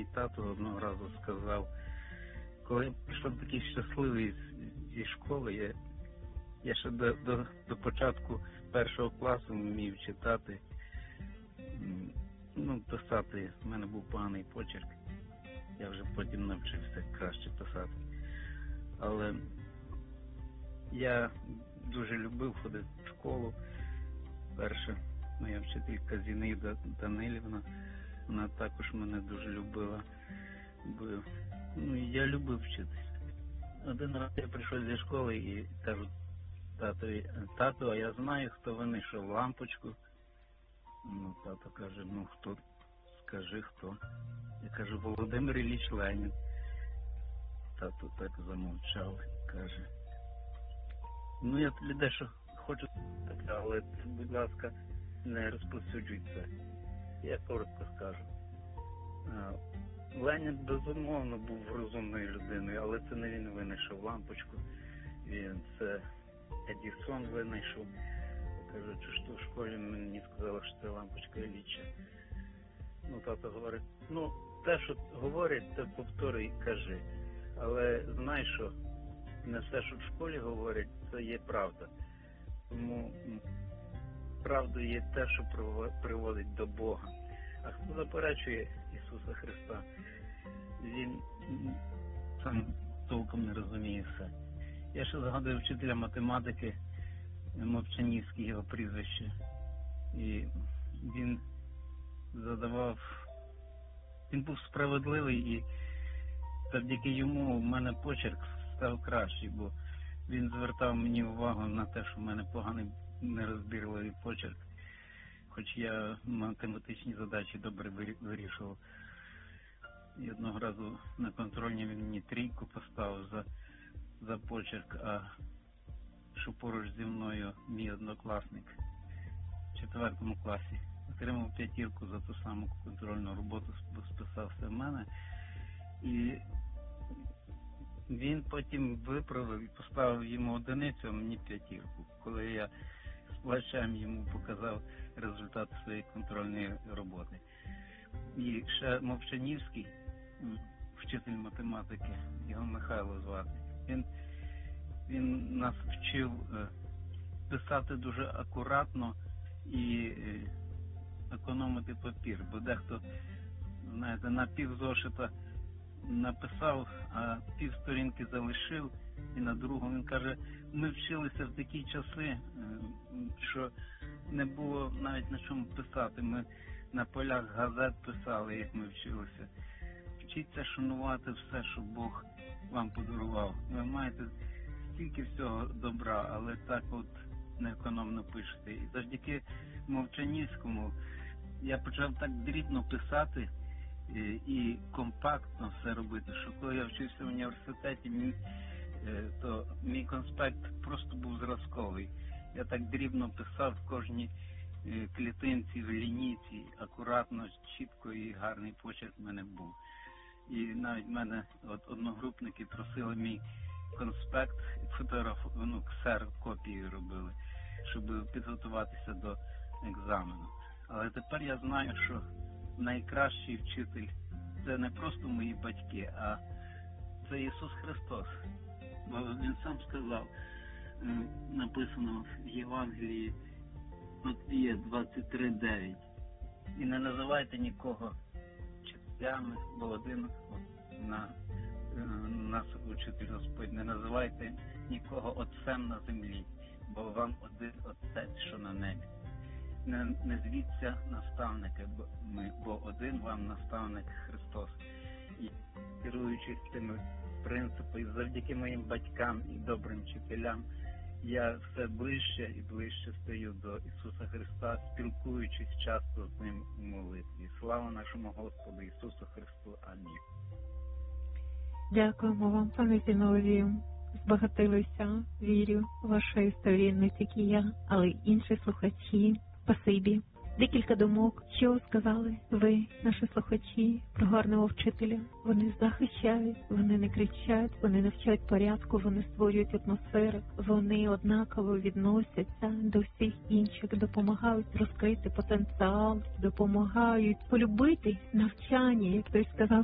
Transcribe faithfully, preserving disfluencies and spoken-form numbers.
мій тато одного разу сказав, коли я прийшов такий щасливий з- зі школи, я, я ще до, до, до початку першого класу вмів читати, м, ну, писати. У мене був поганий почерк. Я вже потім навчився краще писати. Але я дуже любив ходити в школу. Перша моя вчителька Зінаїда Данилівна, вона також мене дуже любила. Бо, ну, я любив вчитися. Один раз я прийшов зі школи і кажу татові: тато, а я знаю, хто винайшов лампочку. Ну, тато каже: ну хто? Скажи, хто. Я кажу: Володимир Ілліч Ленін. Тато так замовчав і каже: ну, я тобі дещо хочу сказати, але ти, будь ласка, не розповсюджуй це. Я коротко скажу. А, Ленін, безумовно, був розумною людиною, але це не він винайшов лампочку. Він це Едісон винайшов. Я кажу: чи що в школі мені сказали, що це лампочка Ілліча. Ну, тато говорить: ну, те, що говорять, це повторюй і кажи. Але знай, що не все, що в школі говорять, це є правда. Тому м, правдою є те, що приво- приводить до Бога. А хто заперечує Ісуса Христа, він м, сам толком не розуміє все. Я ще згадую вчителя математики Мовчанівський, його прізвище. І він задавав, він був справедливий, і завдяки йому в мене почерк став кращий, бо він звертав мені увагу на те, що в мене поганий нерозбірливий почерк. Хоч я математичні задачі добре вирі- вирішував. І одного разу на контрольні він мені трійку поставив за, за почерк, а що поруч зі мною мій однокласник в четвертому класі отримав п'ятірку за ту саму контрольну роботу, бо списав все в мене. І він потім виправив і поставив йому одиницю, а мені п'ятірку, коли я з плачем йому показав результат своєї контрольної роботи. І ще Мовчанівський, м, вчитель математики, його Михайло звати, він, він нас вчив е, писати дуже акуратно і е, економити папір, бо дехто, знаєте, на пів зошита написав, а пів сторінки залишив, і на другу він каже: ми вчилися в такі часи, е, що не було навіть на чому писати. Ми на полях газет писали, як ми вчилися. Вчіться шанувати все, що Бог вам подарував. Ви маєте стільки всього добра, але так от неекономно пишете. І завдяки Мовчанівському я почав так дрібно писати і, і компактно все робити, що коли я вчився в університеті, мій, то мій конспект просто був зразковий. Я так дрібно писав в кожній клітинці, в лінійці, акуратно, чітко і гарний почерк в мене був. І навіть в мене от одногрупники просили мій конспект, фотограф, ну, ксерокопії робили, щоб підготуватися до екзамену. Але тепер я знаю, що найкращий вчитель – це не просто мої батьки, а це Ісус Христос. Бо Він сам сказав, написано в Євангелії Матвія двадцять три дев'ять: і не називайте нікого вчителями, бо один на нас учитель Господь: не називайте нікого отцем на землі, бо вам один Отець, що на небі. Не, не звіться наставники, бо, ми, бо один вам наставник Христос. І керуючись цими принципами, завдяки моїм батькам і добрим вчителям, я все ближче і ближче стаю до Ісуса Христа, спілкуючись часто з Ним у молитві. Слава нашому Господу Ісусу Христу. Амінь. Дякуємо вам, пане Зіновію. Збагатилися, вірю, вашої історії не тільки я, але й інші слухачі. Спасибі. Декілька думок, що сказали ви, наші слухачі, про гарного вчителя. Вони захищають, вони не кричать, вони навчають порядку, вони створюють атмосферу, вони однаково відносяться до всіх інших, допомагають розкрити потенціал, допомагають полюбити навчання, як той сказав